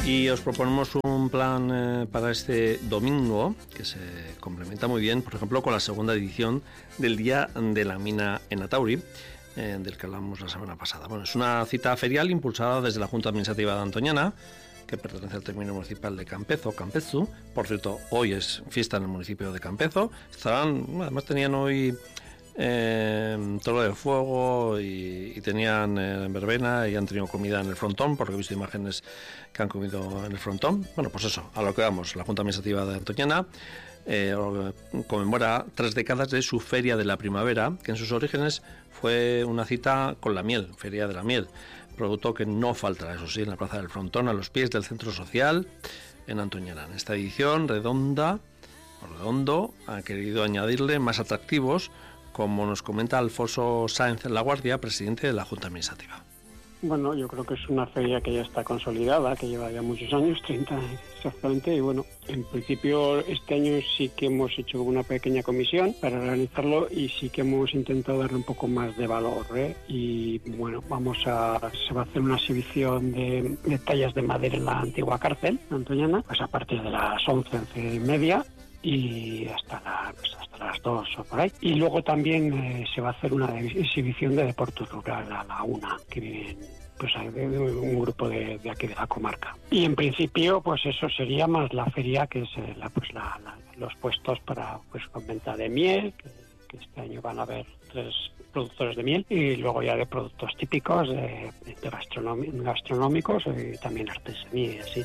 Y os proponemos un plan para este domingo que se complementa muy bien, por ejemplo, con la segunda edición del Día de la Mina en Atauri, del que hablamos la semana pasada. Bueno, es una cita ferial impulsada desde la Junta Administrativa de Antoñana, que pertenece al término municipal de Campezo, Campezu. Por cierto, hoy es fiesta en el municipio de Campezo. Además tenían hoy toro de fuego y tenían verbena y han tenido comida en el frontón, porque he visto imágenes que han comido en el frontón. Bueno, pues eso, a lo que vamos. La Junta Administrativa de Antoñana conmemora 3 décadas de su Feria de la Primavera, que en sus orígenes fue una cita con la miel, Feria de la Miel, producto que no faltará, eso sí, en la Plaza del Frontón, a los pies del Centro Social en Antoñana. En esta edición Redondo ha querido añadirle más atractivos, como nos comenta Alfonso Sáenz Laguardia, presidente de la Junta Administrativa. Bueno, yo creo que es una feria que ya está consolidada, que lleva ya muchos años, 30 exactamente, y bueno, en principio este año sí que hemos hecho una pequeña comisión para organizarlo y sí que hemos intentado darle un poco más de valor, y bueno, se va a hacer una exhibición de tallas de madera en la antigua cárcel antoñana, pues a partir de las 11:30 y hasta las 2 o por ahí. Y luego también se va a hacer una exhibición de deporte rural a la 1, que vienen pues un grupo de aquí de la comarca. Y en principio pues eso sería más la feria, que es los puestos para pues con venta de miel, que este año van a haber 3 productores de miel, y luego ya de productos típicos de gastronómicos y también artesanía y así.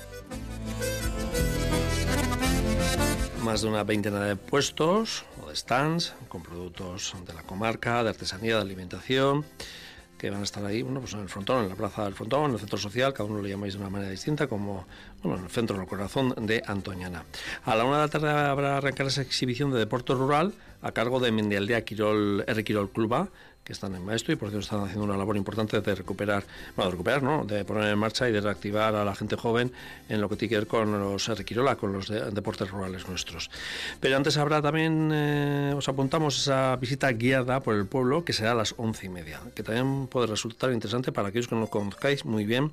Más de una veintena de puestos o de stands con productos de la comarca, de artesanía, de alimentación, que van a estar ahí, bueno, pues en el frontón, en la Plaza del Frontón, en el Centro Social, cada uno lo llamáis de una manera distinta, como bueno, en el centro, en el corazón de Antoñana. A la 1 de la tarde habrá arrancar esa exhibición de deporte rural a cargo de Mendialdea R. Quirol Cluba, que están en Maestro y por cierto están haciendo una labor importante de de poner en marcha y de reactivar a la gente joven en lo que tiene que ver con los R. con los deportes rurales nuestros. Pero antes habrá también, os apuntamos esa visita guiada por el pueblo, que será a las 11:30, que también puede resultar interesante para aquellos que no conozcáis muy bien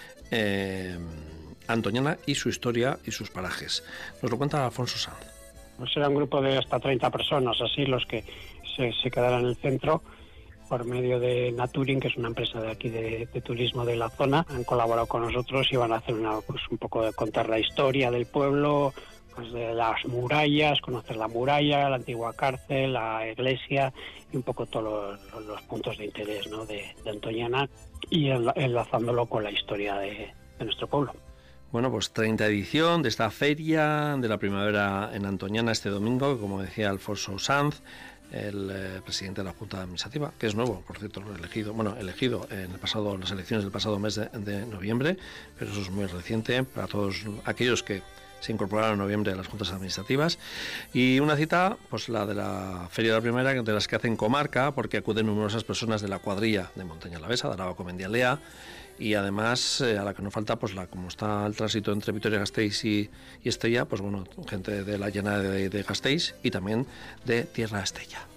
Antoñana y su historia y sus parajes. Nos lo cuenta Alfonso Sanz. Pues será un grupo de hasta 30 personas, así los que se quedarán en el centro, por medio de Naturing, que es una empresa de aquí de turismo de la zona. Han colaborado con nosotros y van a hacer un poco de contar la historia del pueblo, pues de las murallas, conocer la muralla, la antigua cárcel, la iglesia y un poco todos los puntos de interés, ¿no?, de Antoñana, y enlazándolo con la historia de nuestro pueblo. Bueno, pues 30 edición de esta Feria de la Primavera en Antoñana este domingo, como decía Alfonso Sanz, el presidente de la Junta Administrativa, que es nuevo, por cierto, elegido en las elecciones del pasado mes de noviembre, pero eso es muy reciente para todos aquellos que se incorporaron en noviembre a las juntas administrativas. Y una cita, pues la de la Feria de la Primavera, de las que hacen comarca, porque acuden numerosas personas de la cuadrilla de Montaña Alavesa, de Araba con Mendialdea, y además a la que no falta, pues como está el tránsito entre Vitoria-Gasteiz y Estella, pues bueno, gente de la llana de Gasteiz y también de Tierra Estella.